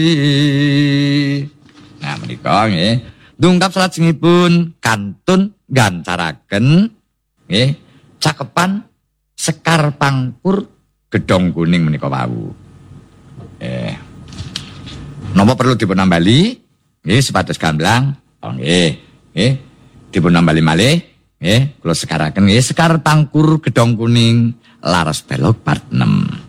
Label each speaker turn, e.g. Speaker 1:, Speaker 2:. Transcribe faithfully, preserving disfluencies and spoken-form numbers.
Speaker 1: Nah menika nggih ndungkap salajengipun kantun gancaraken nggih cakepan Sekar Pangkur Gedhong Kuning menika wau. Eh napa perlu dipun nambali nggih supados gamblang. Oh nggih nggih dipun nambali malih nggih kula sekaraken nggih Sekar Pangkur Gedhong Kuning laras belok part enam.